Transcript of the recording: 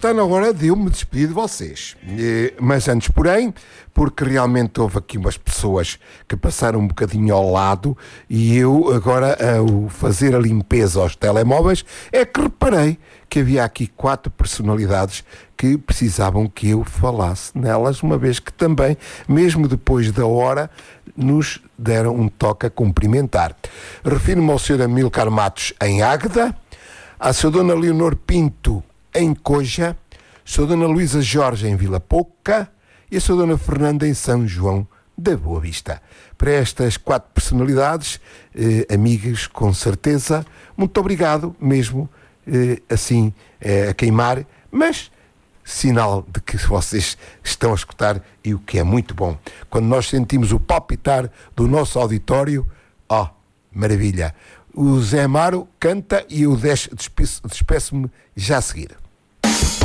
está na hora de eu me despedir de vocês. Mas antes, porém, porque realmente houve aqui umas pessoas que passaram um bocadinho ao lado e eu agora, ao fazer a limpeza aos telemóveis, é que reparei que havia aqui 4 personalidades que precisavam que eu falasse nelas, uma vez que também, mesmo depois da hora, nos deram um toque a cumprimentar. Refiro-me ao Sr. Amílcar Matos em Águeda, à Sra. Dona Leonor Pinto em Coja, Sra. Dona Luísa Jorge em Vila Pouca e a Sra. Dona Fernanda em São João da Boa Vista. Para estas 4 personalidades, amigas, com certeza, muito obrigado mesmo, assim, a queimar, mas sinal de que vocês estão a escutar e o que é muito bom. Quando nós sentimos o palpitar do nosso auditório, maravilha. O Zé Amaro canta e eu despeço-me já a seguir.